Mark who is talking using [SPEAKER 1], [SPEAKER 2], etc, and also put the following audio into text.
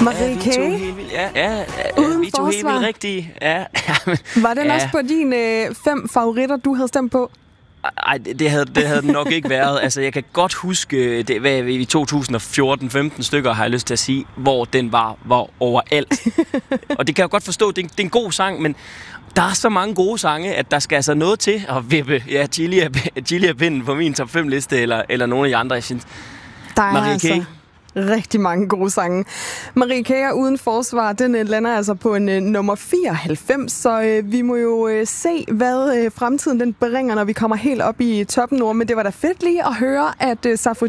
[SPEAKER 1] Marie K.
[SPEAKER 2] Uden
[SPEAKER 1] vi to helt
[SPEAKER 2] forsvar.
[SPEAKER 1] vildt rigtige. Ja.
[SPEAKER 2] Var den også på dine 5 favoritter, du havde stemt på?
[SPEAKER 1] Ej, det havde den nok ikke været. Altså, jeg kan godt huske, det var i 2014-15 stykker, har jeg lyst til at sige, hvor den var overalt. Og det kan jeg godt forstå, det er en god sang, men der er så mange gode sange, at der skal altså noget til at vippe chili af pinden på min top 5 liste, eller nogle af de andre, jeg synes.
[SPEAKER 2] Der er
[SPEAKER 1] Marie K.
[SPEAKER 2] altså rigtig mange gode sange. Marie K. Uden forsvar, den lander altså på en nummer 94, så vi må jo se, hvad fremtiden den bringer, når vi kommer helt op i toppen nu. Men det var da fedt lige at høre, at Safo